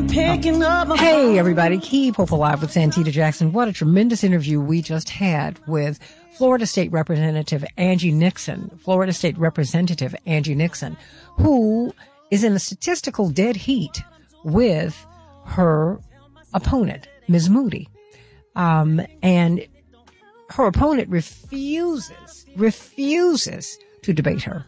Hey, everybody. Keep Hope Alive with Santita Jackson. What a tremendous interview we just had with Florida State Representative Angie Nixon, who is in a statistical dead heat with her opponent, Ms. Moody. And her opponent refuses to debate her,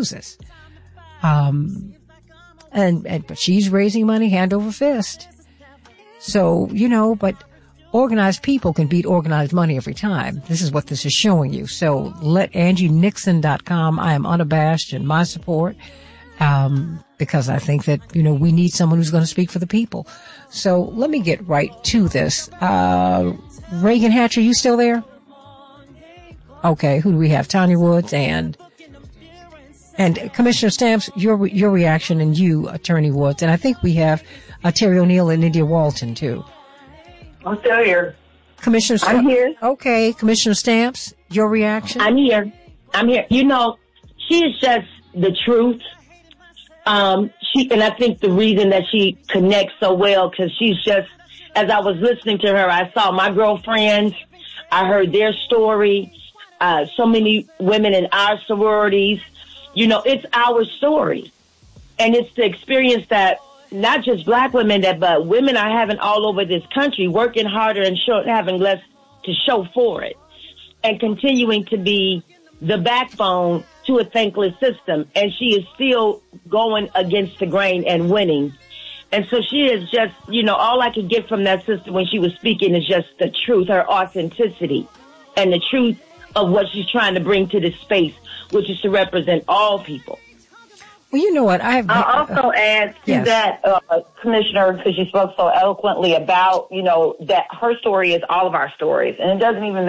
but she's raising money hand over fist. So, but organized people can beat organized money every time. This is what this is showing you. So let AngieNixon.com. I am unabashed in my support, because I think that, we need someone who's going to speak for the people. So let me get right to this. Reagan Hatcher, you still there? Okay. Who do we have? Tanya Woods and Commissioner Stamps, your reaction, and you, Attorney Woods. And I think we have Terry O'Neill and India Walton, too. I'm still here. Commissioner Stamps. I'm here. Okay. Commissioner Stamps, your reaction? I'm here. She is just the truth. And I think the reason that she connects so well, because she's just, as I was listening to her, I saw my girlfriends. I heard their story. So many women in our sororities. It's our story. And it's the experience that not just black women, but women are having all over this country, working harder and having less to show for it, and continuing to be the backbone to a thankless system. And she is still going against the grain and winning. And so she is just, all I could get from that sister when she was speaking is just the truth, her authenticity, and the truth of what she's trying to bring to this space, which is to represent all people. Well, you know what? I'll also add to that, Commissioner, because you spoke so eloquently about, that her story is all of our stories. And it doesn't even